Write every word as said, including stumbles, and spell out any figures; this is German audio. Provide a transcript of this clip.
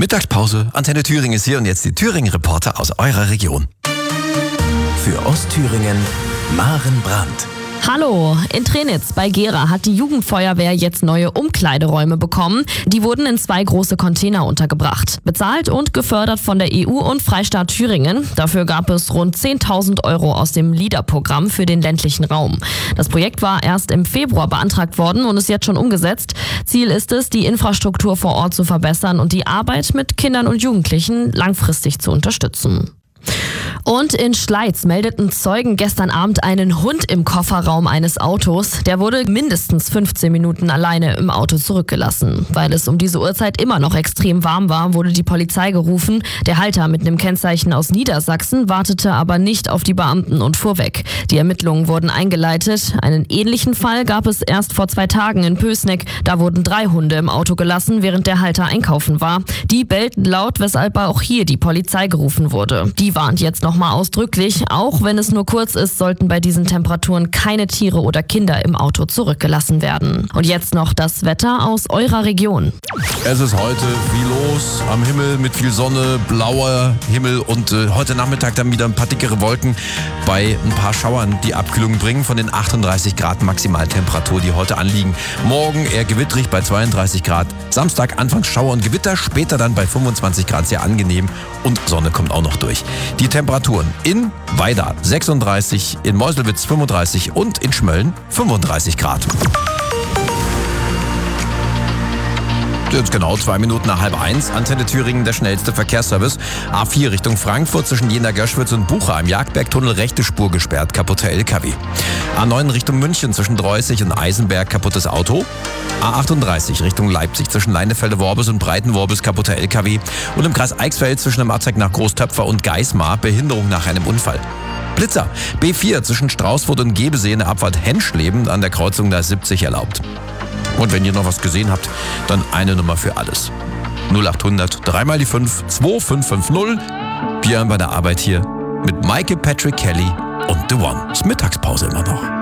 Mittagspause, Antenne Thüringen ist hier und jetzt die Thüringen-Reporter aus eurer Region. Für Ostthüringen, Maren Brandt. Hallo, in Trenitz bei Gera hat die Jugendfeuerwehr jetzt neue Umkleideräume bekommen. Die wurden in zwei große Container untergebracht. Bezahlt und gefördert von der E U und Freistaat Thüringen. Dafür gab es rund zehntausend Euro aus dem LEADER-Programm für den ländlichen Raum. Das Projekt war erst im Februar beantragt worden und ist jetzt schon umgesetzt. Ziel ist es, die Infrastruktur vor Ort zu verbessern und die Arbeit mit Kindern und Jugendlichen langfristig zu unterstützen. Und in Schleiz meldeten Zeugen gestern Abend einen Hund im Kofferraum eines Autos. Der wurde mindestens fünfzehn Minuten alleine im Auto zurückgelassen. Weil es um diese Uhrzeit immer noch extrem warm war, wurde die Polizei gerufen. Der Halter mit einem Kennzeichen aus Niedersachsen wartete aber nicht auf die Beamten und fuhr weg. Die Ermittlungen wurden eingeleitet. Einen ähnlichen Fall gab es erst vor zwei Tagen in Pößneck. Da wurden drei Hunde im Auto gelassen, während der Halter einkaufen war. Die bellten laut, weshalb auch hier die Polizei gerufen wurde. Die warnt jetzt noch Nochmal ausdrücklich, auch wenn es nur kurz ist, sollten bei diesen Temperaturen keine Tiere oder Kinder im Auto zurückgelassen werden. Und jetzt noch das Wetter aus eurer Region. Es ist heute viel los am Himmel mit viel Sonne, blauer Himmel und äh, heute Nachmittag dann wieder ein paar dickere Wolken bei ein paar Schauern, die Abkühlung bringen von den achtunddreißig Grad Maximaltemperatur, die heute anliegen. Morgen eher gewitterig bei zweiunddreißig Grad. Samstag anfangs Schauer und Gewitter, später dann bei fünfundzwanzig Grad sehr angenehm und Sonne kommt auch noch durch. Die Temperaturen in Weida sechsunddreißig, in Meuselwitz fünfunddreißig und in Schmölln fünfunddreißig Grad. Jetzt genau zwei Minuten nach halb eins. Antenne Thüringen, der schnellste Verkehrsservice. A vier Richtung Frankfurt zwischen Jena-Göschwitz und Bucha im Jagdbergtunnel rechte Spur gesperrt, kaputter L K W. A neun Richtung München zwischen Dreußig und Eisenberg, kaputtes Auto. A achtunddreißig Richtung Leipzig zwischen Leinefelde-Worbis und Breiten-Worbis, kaputter L K W. Und im Kreis Eichsfeld zwischen dem Arzek nach Großtöpfer und Geismar, Behinderung nach einem Unfall. Blitzer, B vier zwischen Straußfurt und Gebesee in der Abfahrt Henschleben an der Kreuzung der siebzig erlaubt. Und wenn ihr noch was gesehen habt, dann eine Nummer für alles. null achthundert, dreimal die fünf, zwei fünf fünf null. Björn bei der Arbeit hier mit Michael Patrick Kelly und The One. Ist Mittagspause immer noch.